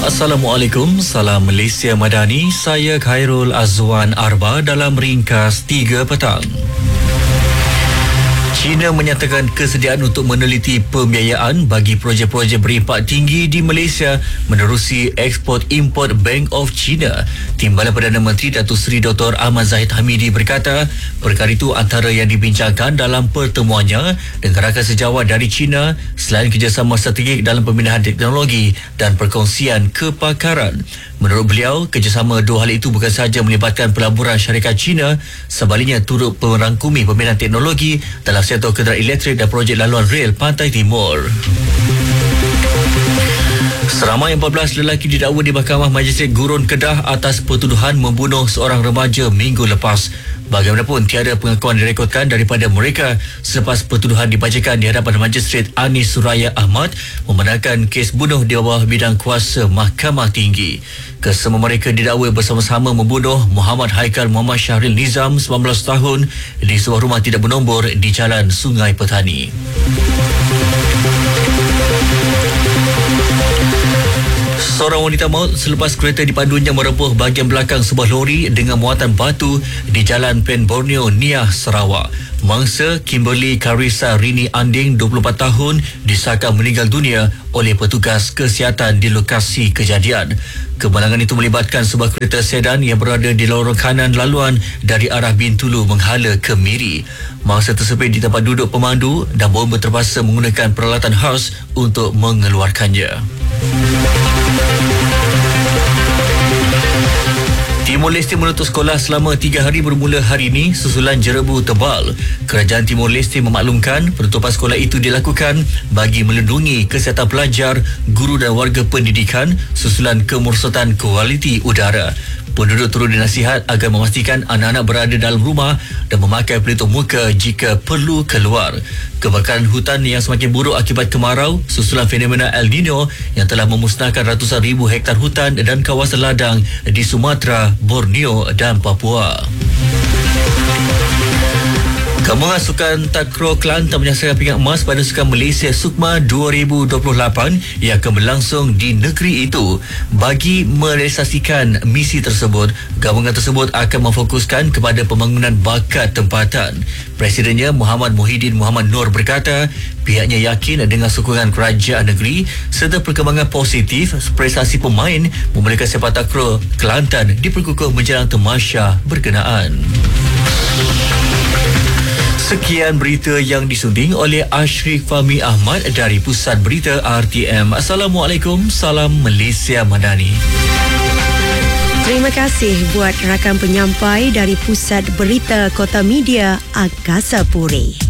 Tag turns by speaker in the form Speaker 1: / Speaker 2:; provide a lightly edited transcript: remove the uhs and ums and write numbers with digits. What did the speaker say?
Speaker 1: Assalamualaikum, salam Malaysia Madani. Saya Khairul Azwan Arba dalam ringkas 3 petang. China menyatakan kesediaan untuk meneliti pembiayaan bagi projek-projek berimpak tinggi di Malaysia menerusi Export-Import Bank of China. Timbalan Perdana Menteri Datuk Seri Dr. Ahmad Zahid Hamidi berkata, perkara itu antara yang dibincangkan dalam pertemuannya dengan rakan sejawat dari China selain kerjasama strategik dalam pembinaan teknologi dan perkongsian kepakaran. Menurut beliau, kerjasama dua hal itu bukan sahaja melibatkan pelaburan syarikat China, sebaliknya turut merangkumi pembinaan teknologi dalam sektor kenderaan elektrik dan projek laluan rel Pantai Timur. Seramai 14 lelaki didakwa di Mahkamah Majistret Gurun Kedah atas pertuduhan membunuh seorang remaja minggu lepas. Bagaimanapun, tiada pengakuan direkodkan daripada mereka selepas pertuduhan dibacakan di hadapan Majistret Anis Suraya Ahmad membenarkan kes bunuh di bawah bidang kuasa Mahkamah Tinggi. Kesemua mereka didakwa bersama-sama membunuh Muhammad Haikal Muhammad Syahril Nizam, 19 tahun, di sebuah rumah tidak bernombor di Jalan Sungai Petani. Seorang wanita maut selepas kereta dipandunya merebuh bahagian belakang sebuah lori dengan muatan batu di Jalan Pen Borneo, Niah, Sarawak. Mangsa Kimberly Karissa Rini Anding, 24 tahun, disahkan meninggal dunia oleh petugas kesihatan di lokasi kejadian. Kemalangan itu melibatkan sebuah kereta sedan yang berada di lorong kanan laluan dari arah Bintulu menghala ke Miri. Mangsa tersebut di tempat duduk pemandu dan bomba terpaksa menggunakan peralatan khas untuk mengeluarkannya. Timor Leste menutup sekolah selama 3 hari bermula hari ini susulan jerebu tebal. Kerajaan Timor Leste memaklumkan penutupan sekolah itu dilakukan bagi melindungi kesihatan pelajar, guru dan warga pendidikan susulan kemerosotan kualiti udara. Penduduk turut dinasihat agar memastikan anak-anak berada dalam rumah dan memakai pelitup muka jika perlu keluar. Kebakaran hutan yang semakin buruk akibat kemarau susulan fenomena El Nino yang telah memusnahkan ratusan ribu hektar hutan dan kawasan ladang di Sumatera, Borneo dan Papua. Gabungan Sukan Takraw Kelantan menyaksikan pingat emas pada Sukan Malaysia Sukma 2028 yang akan berlangsung di negeri itu. Bagi merealisasikan misi tersebut, gabungan tersebut akan memfokuskan kepada pembangunan bakat tempatan. Presidennya Muhammad Muhyiddin Muhammad Nur berkata, pihaknya yakin dengan sokongan kerajaan negeri serta perkembangan positif prestasi pemain membolehkan sepak takraw Kelantan diperkukuh menjelang tamasya berkenaan. Sekian berita yang disunting oleh Ashrif Fahmi Ahmad dari Pusat Berita RTM. Assalamualaikum, salam Malaysia Madani.
Speaker 2: Terima kasih buat rakan penyampai dari Pusat Berita Kota Media Angkasa Puri.